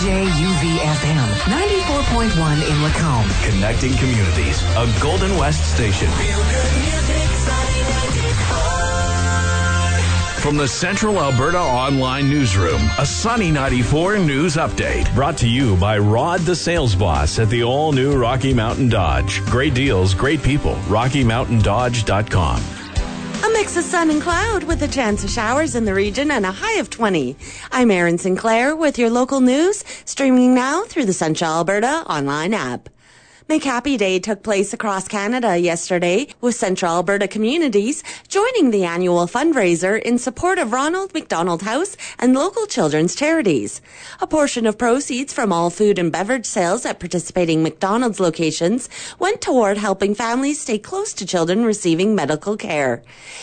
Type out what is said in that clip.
CJUV-FM, 94.1 in Lacombe. Connecting communities, a Golden West station. From the Central Alberta Online Newsroom, a Sunny 94 news update. Brought to you by Rod the Sales Boss at the all-new Rocky Mountain Dodge. Great deals, great people. RockyMountainDodge.com. A mix of sun and cloud with a chance of showers in the region and a high of 20. I'm Erin Sinclair with your local news, streaming now through the Central Alberta online app. Make Happy Day took place across Canada yesterday, with Central Alberta communities joining the annual fundraiser in support of Ronald McDonald House and local children's charities. A portion of proceeds from all food and beverage sales at participating McDonald's locations went toward helping families stay close to children receiving medical care.